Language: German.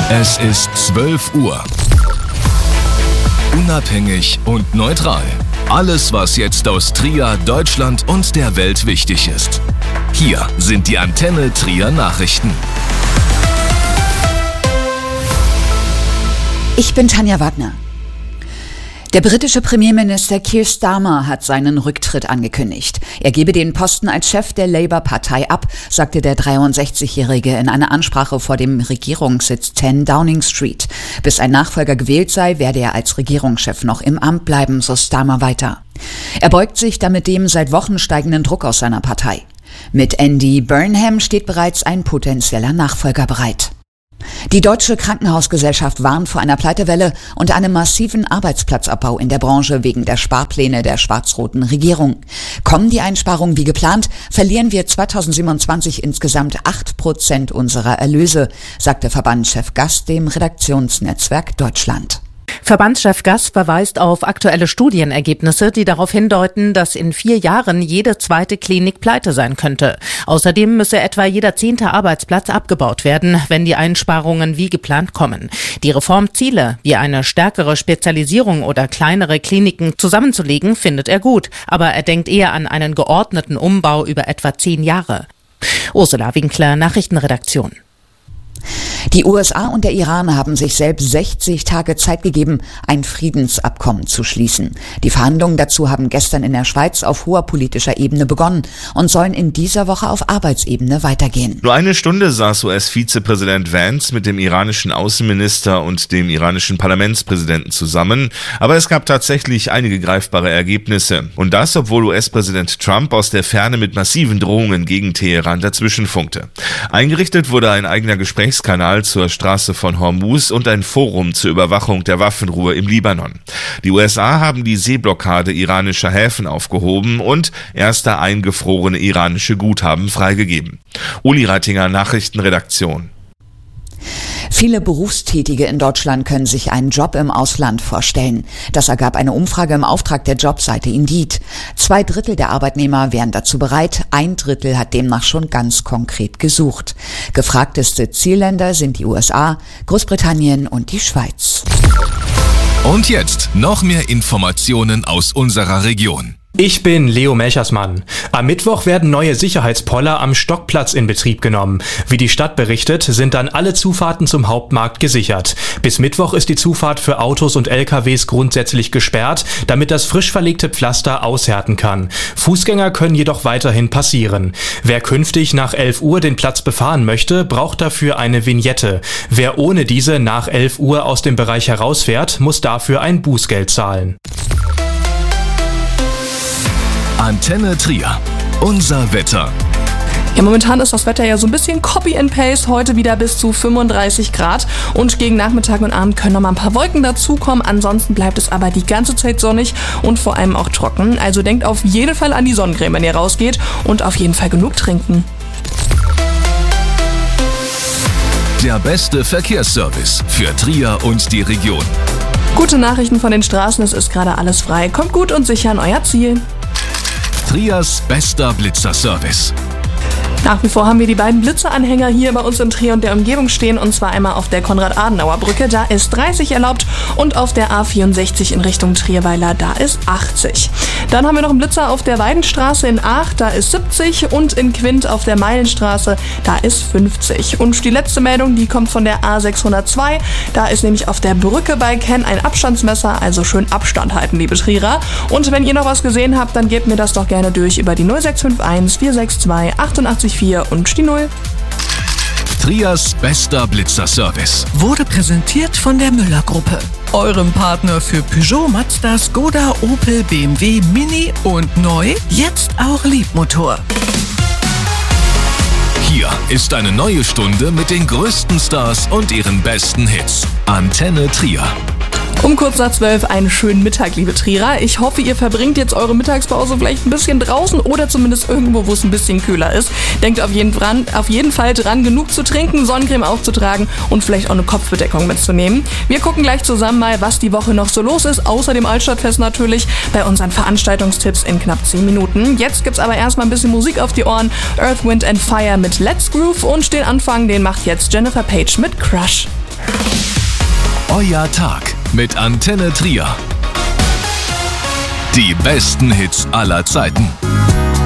Es ist 12 Uhr. Unabhängig und neutral. Alles, was jetzt aus Trier, Deutschland und der Welt wichtig ist. Hier sind die Antenne Trier Nachrichten. Ich bin Tanja Wagner. Der britische Premierminister Keir Starmer hat seinen Rücktritt angekündigt. Er gebe den Posten als Chef der Labour-Partei ab, sagte der 63-Jährige in einer Ansprache vor dem Regierungssitz 10 Downing Street. Bis ein Nachfolger gewählt sei, werde er als Regierungschef noch im Amt bleiben, so Starmer weiter. Er beugt sich damit dem seit Wochen steigenden Druck aus seiner Partei. Mit Andy Burnham steht bereits ein potenzieller Nachfolger bereit. Die Deutsche Krankenhausgesellschaft warnt vor einer Pleitewelle und einem massiven Arbeitsplatzabbau in der Branche wegen der Sparpläne der schwarz-roten Regierung. Kommen die Einsparungen wie geplant, verlieren wir 2027 insgesamt 8% unserer Erlöse, sagte Verbandschef Gass dem Redaktionsnetzwerk Deutschland. Verbandschef Gass verweist auf aktuelle Studienergebnisse, die darauf hindeuten, dass in 4 Jahren jede zweite Klinik pleite sein könnte. Außerdem müsse etwa jeder 10. Arbeitsplatz abgebaut werden, wenn die Einsparungen wie geplant kommen. Die Reformziele, wie eine stärkere Spezialisierung oder kleinere Kliniken zusammenzulegen, findet er gut. Aber er denkt eher an einen geordneten Umbau über etwa 10 Jahre. Ursula Winkler, Nachrichtenredaktion. Die USA und der Iran haben sich selbst 60 Tage Zeit gegeben, ein Friedensabkommen zu schließen. Die Verhandlungen dazu haben gestern in der Schweiz auf hoher politischer Ebene begonnen und sollen in dieser Woche auf Arbeitsebene weitergehen. Nur eine Stunde saß US-Vizepräsident Vance mit dem iranischen Außenminister und dem iranischen Parlamentspräsidenten zusammen. Aber es gab tatsächlich einige greifbare Ergebnisse. Und das, obwohl US-Präsident Trump aus der Ferne mit massiven Drohungen gegen Teheran dazwischenfunkte. Eingerichtet wurde ein eigener Gesprächskanal zur Straße von Hormuz und ein Forum zur Überwachung der Waffenruhe im Libanon. Die USA haben die Seeblockade iranischer Häfen aufgehoben und erste eingefrorene iranische Guthaben freigegeben. Uli Reitinger, Nachrichtenredaktion. Viele Berufstätige in Deutschland können sich einen Job im Ausland vorstellen. Das ergab eine Umfrage im Auftrag der Jobseite Indeed. 2/3 der Arbeitnehmer wären dazu bereit, 1/3 hat demnach schon ganz konkret gesucht. Gefragteste Zielländer sind die USA, Großbritannien und die Schweiz. Und jetzt noch mehr Informationen aus unserer Region. Ich bin Leo Melchersmann. Am Mittwoch werden neue Sicherheitspoller am Stockplatz in Betrieb genommen. Wie die Stadt berichtet, sind dann alle Zufahrten zum Hauptmarkt gesichert. Bis Mittwoch ist die Zufahrt für Autos und LKWs grundsätzlich gesperrt, damit das frisch verlegte Pflaster aushärten kann. Fußgänger können jedoch weiterhin passieren. Wer künftig nach 11 Uhr den Platz befahren möchte, braucht dafür eine Vignette. Wer ohne diese nach 11 Uhr aus dem Bereich herausfährt, muss dafür ein Bußgeld zahlen. Antenne Trier. Unser Wetter. Ja, momentan ist das Wetter ja so ein bisschen Copy and Paste. Heute wieder bis zu 35 Grad. Und gegen Nachmittag und Abend können noch mal ein paar Wolken dazukommen. Ansonsten bleibt es aber die ganze Zeit sonnig und vor allem auch trocken. Also denkt auf jeden Fall an die Sonnencreme, wenn ihr rausgeht. Und auf jeden Fall genug trinken. Der beste Verkehrsservice für Trier und die Region. Gute Nachrichten von den Straßen. Es ist gerade alles frei. Kommt gut und sicher an euer Ziel. Triers bester Blitzerservice. Nach wie vor haben wir die beiden Blitzeranhänger hier bei uns in Trier und der Umgebung stehen, und zwar einmal auf der Konrad-Adenauer-Brücke, da ist 30 erlaubt, und auf der A64 in Richtung Trierweiler, da ist 80. Dann haben wir noch einen Blitzer auf der Weidenstraße in Aach, da ist 70, und in Quint auf der Meilenstraße, da ist 50. Und die letzte Meldung, die kommt von der A602, da ist nämlich auf der Brücke bei Kenn ein Abstandsmesser, also schön Abstand halten, liebe Trierer. Und wenn ihr noch was gesehen habt, dann gebt mir das doch gerne durch über die 0651 462 88 und die 0. Triers bester Blitzerservice wurde präsentiert von der Müller-Gruppe, eurem Partner für Peugeot, Mazda, Skoda, Opel, BMW, Mini und neu, jetzt auch Liebmotor. Hier ist eine neue Stunde mit den größten Stars und ihren besten Hits. Antenne Trier. Um kurz nach 12 einen schönen Mittag, liebe Trierer. Ich hoffe, ihr verbringt jetzt eure Mittagspause vielleicht ein bisschen draußen oder zumindest irgendwo, wo es ein bisschen kühler ist. Denkt auf jeden Fall dran, genug zu trinken, Sonnencreme aufzutragen und vielleicht auch eine Kopfbedeckung mitzunehmen. Wir gucken gleich zusammen mal, was die Woche noch so los ist, außer dem Altstadtfest natürlich, bei unseren Veranstaltungstipps in knapp 10 Minuten. Jetzt gibt's aber erstmal ein bisschen Musik auf die Ohren. Earth, Wind & Fire mit Let's Groove, und den Anfang, den macht jetzt Jennifer Page mit Crush. Euer Tag mit Antenne Trier. Die besten Hits aller Zeiten.